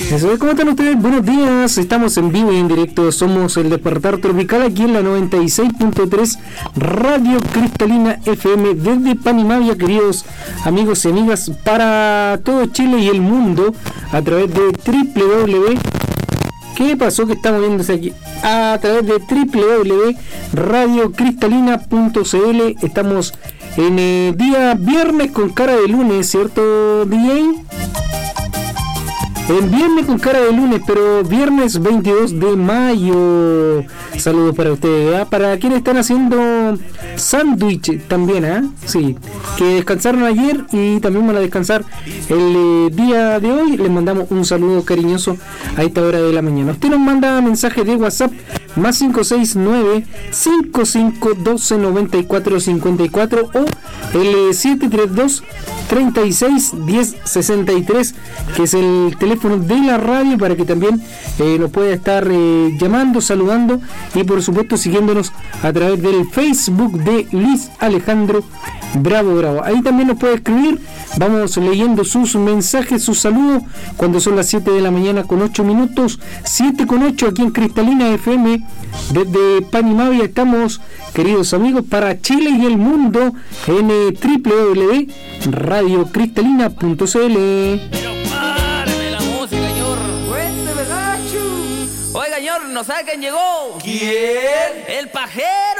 Eso es, ¿cómo están ustedes? Buenos días, estamos en vivo y en directo, somos el Despertar Tropical aquí en la 96.3 Radio Cristalina FM desde Panimavia, queridos amigos y amigas, para todo Chile y el mundo a través de www. ¿Qué pasó que estamos viendo aquí? A través de www.radiocristalina.cl. Estamos en el día viernes con cara de lunes, ¿cierto, DJ? En viernes con cara de lunes, pero viernes 22 de mayo. Saludos para ustedes, ¿eh? Para quienes están haciendo sándwich también, ¿eh? Sí, que descansaron ayer y también van a descansar el día de hoy. Les mandamos un saludo cariñoso a esta hora de la mañana. Usted nos manda mensaje de WhatsApp más 569-5512-9454 o el 732-361063, que es el teléfono de la radio, para que también nos pueda estar llamando, saludando y por supuesto siguiéndonos a través del Facebook de Luis Alejandro Bravo Bravo. Ahí también nos puede escribir, vamos leyendo sus mensajes, sus saludos cuando son las 7 de la mañana con 8 minutos, 7 con 8 aquí en Cristalina FM. Desde Panimavia estamos, queridos amigos, para Chile y el mundo en www.radiocristalina.cl. Pero párame la música, señor. Cuénteme, Gacho. Oiga, señor, ¿no sabe quién llegó? ¿Quién? El pajero.